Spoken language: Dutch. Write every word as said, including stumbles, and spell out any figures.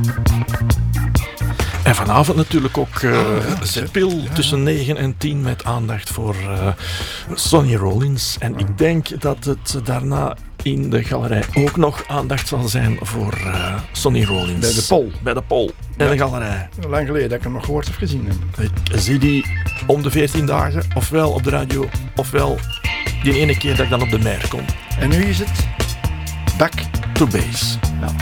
En vanavond natuurlijk ook uh, oh, ja, Zepil ja, ja. tussen negen en tien met aandacht voor uh, Sonny Rollins. En ik denk dat het daarna in de galerij ook nog aandacht zal zijn voor uh, Sonny Rollins. Bij de Pol. Bij de Pol en Ja. de galerij. Lang geleden dat ik hem nog gehoord of gezien heb. Ik zie die om de veertien dagen, ofwel op de radio, ofwel die ene keer dat ik dan op de mer kom. En nu is het back To base. Ja.